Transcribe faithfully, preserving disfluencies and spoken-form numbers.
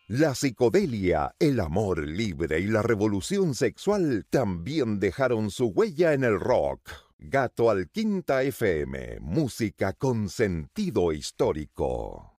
La psicodelia, el amor libre y la revolución sexual también dejaron su huella en el rock. Gato al Quinta F M, música con sentido histórico.